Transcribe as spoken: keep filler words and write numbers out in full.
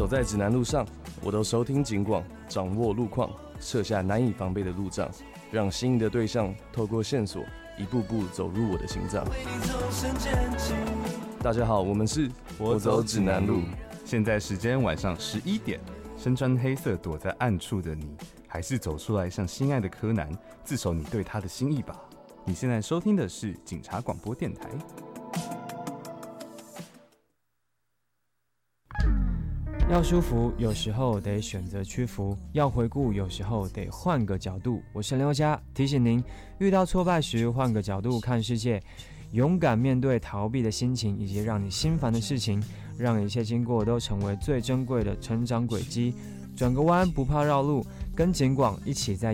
走在指南路上，我都收听警广，掌握路况，设下难以防备的路障，让心仪的对象透过线索一步步走入我的心脏。大家好，我们是我走指南路。现在时间晚上十一点，身穿黑色躲在暗处的你，还是走出来向心爱的柯南自首你对他的心意吧。你现在收听的是警察广播电台。 要舒服，有时候得选择屈服；要回顾，有时候得换个角度。我是刘佳，提醒您，遇到挫败时，换个角度看世界，勇敢面对逃避的心情，以及让你心烦的事情，让一切经过都成为最珍贵的成长轨迹。转个弯，不怕绕路，跟警广一起在